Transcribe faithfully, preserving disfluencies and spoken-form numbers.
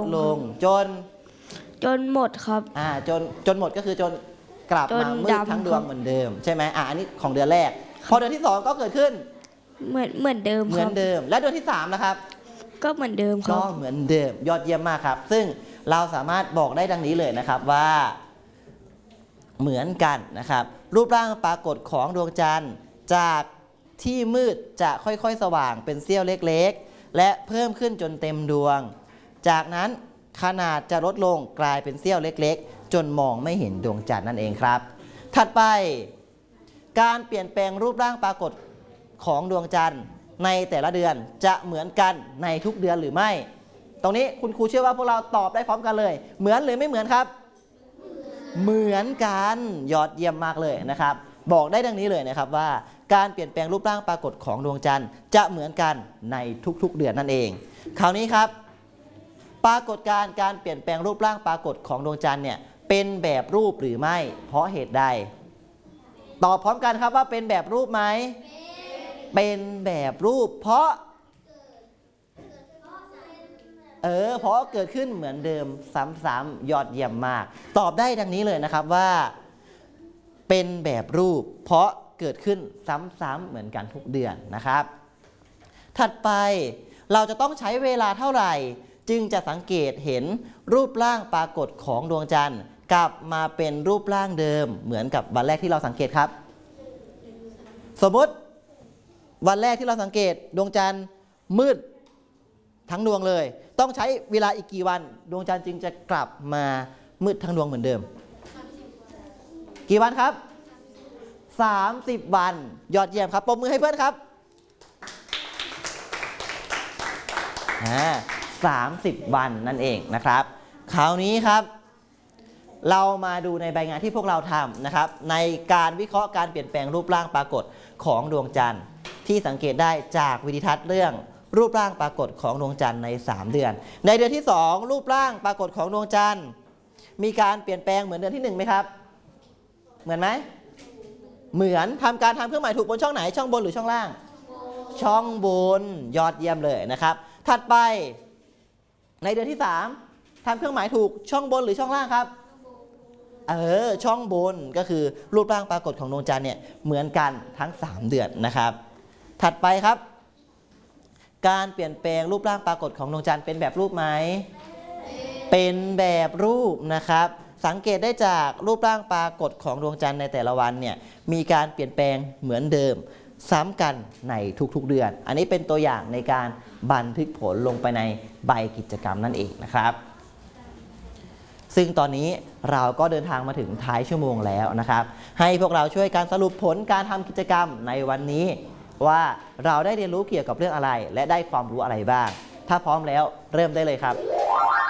ดลงจนจนหมดครับอ่าจนจนหมดก็คือจนกลับมามืดทั้งดวงเหมือนเดิมใช่ไหมอ่าอันนี้ของเดือนแรกพอเดือนที่สองก็เกิดขึ้นเหมือนเหมือนเดิมเหมือนเดิมและเดือนที่สามนะครับก็เหมือนเดิมครับก็เหมือนเดิมยอดเยี่ยมมากครับซึ่งเราสามารถบอกได้ดังนี้เลยนะครับว่าเหมือนกันนะครับรูปร่างปรากฏของดวงจันทร์จากที่มืดจะค่อยๆสว่างเป็นเสี้ยวเล็กๆและเพิ่มขึ้นจนเต็มดวงจากนั้นขนาดจะลดลงกลายเป็นเสี้ยวเล็กๆจนมองไม่เห็นดวงจันทร์นั่นเองครับถัดไปการเปลี่ยนแปลงรูปร่างปรากฏของดวงจันทร์ในแต่ละเดือนจะเหมือนกันในทุกเดือนหรือไม่ตรงนี้คุณครูเชื่อว่าพวกเราตอบได้พร้อมกันเลยเหมือนหรือไม่เหมือนครับเหมือนกันยอดเยี่ยมมากเลยนะครับบอกได้ดังนี้เลยนะครับว่าการเปลี่ยนแปลงรูปร่างปรากฏของดวงจันทร์จะเหมือนกันในทุกๆเดือนนั่นเองคราวนี้ครับปรากฏการณ์การเปลี่ยนแปลงรูปร่างปรากฏของดวงจันทร์เนี่ยเป็นแบบรูปหรือไม่เพราะเหตุใดตอบพร้อมกันครับว่าเป็นแบบรูปไหมเป็นแบบรูปเพราะเออเพราะเกิดขึ้นเหมือนเดิมซ้ำๆยอดเยี่ยมมากตอบได้ดังนี้เลยนะครับว่าเป็นแบบรูปเพราะเกิดขึ้นซ้ำๆเหมือนกันทุกเดือนนะครับถัดไปเราจะต้องใช้เวลาเท่าไหร่จึงจะสังเกตเห็นรูปร่างปรากฏของดวงจันทร์กลับมาเป็นรูปร่างเดิมเหมือนกับวันแรกที่เราสังเกตครับสมมติวันแรกที่เราสังเกตดวงจันทร์มืดทั้งดวงเลยต้องใช้เวลาอีกกี่วันดวงจันทร์จึงจะกลับมามืดทั้งดวงเหมือนเดิมกี่วันครับสามสิบวันยอดเยี่ยมครับปรบมือให้เพื่อนครับอ่าสามสิบวันนั่นเองนะครับคราวนี้ครับเรามาดูในใบงานที่พวกเราทำนะครับในการวิเคราะห์การเปลี่ยนแปลงรูปร่างปรากฏของดวงจันทร์ที่สังเกตได้จากวิดีทัศน์เรื่องรูปร่างปรากฏของดวงจันทร์ในสามเดือนในเดือนที่สองรูปร่างปรากฏของดวงจันทร์มีการเปลี่ยนแปลงเหมือนเดือนที่หนึ่งไหมครับเหมือนไหมเหมือนทำการทำเครื่องหมายถูกบนช่องไหนช่องบนหรือช่องล่างช่องบนยอดเยี่ยมเลยนะครับถัดไปในเดือนที่สามทำเครื่องหมายถูกช่องบนหรือช่องล่างครับเออช่องบนก็คือรูปร่างปรากฏของดวงจันทร์เนี่ยเหมือนกันทั้งสามเดือนนะครับถัดไปครับการเปลี่ยนแปลงรูปร่างปรากฏของดวงจันทร์เป็นแบบรูปไหมเป็นแบบรูปนะครับสังเกตได้จากรูปร่างปรากฏของดวงจันทร์ในแต่ละวันเนี่ยมีการเปลี่ยนแปลงเหมือนเดิมซ้ำกันในทุกๆเดือนอันนี้เป็นตัวอย่างในการบันทึกผลลงไปในใบกิจกรรมนั่นเองนะครับซึ่งตอนนี้เราก็เดินทางมาถึงท้ายชั่วโมงแล้วนะครับให้พวกเราช่วยการสรุปผลการทำกิจกรรมในวันนี้ว่าเราได้เรียนรู้เกี่ยวกับเรื่องอะไรและได้ความรู้อะไรบ้างถ้าพร้อมแล้วเริ่มได้เลยครับ